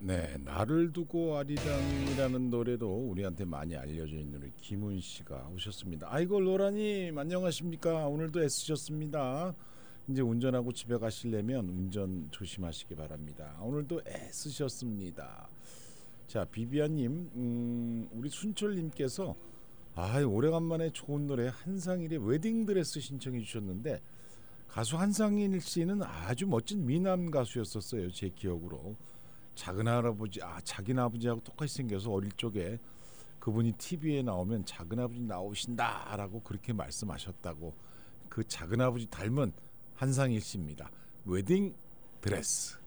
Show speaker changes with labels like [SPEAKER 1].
[SPEAKER 1] 네, 나를 두고 아리랑이라는 노래로 우리한테 많이 알려져 있는 우리 김훈 씨가 오셨습니다. 아이고 로라님 안녕하십니까? 오늘도 애쓰셨습니다. 이제 운전하고 집에 가시려면 운전 조심하시기 바랍니다. 오늘도 애쓰셨습니다. 자, 비비안님, 우리 순철님께서 오래간만에 좋은 노래 한상일의 웨딩드레스 신청해 주셨는데 가수 한상일 씨는 아주 멋진 미남 가수였었어요. 제 기억으로. 작은 할아버지, 작은 아버지하고 똑같이 생겨서 어릴 적에 그분이 TV에 나오면 작은 아버지 나오신다라고 그렇게 말씀하셨다고. 그 작은 아버지 닮은 한상일 씨입니다. 웨딩 드레스.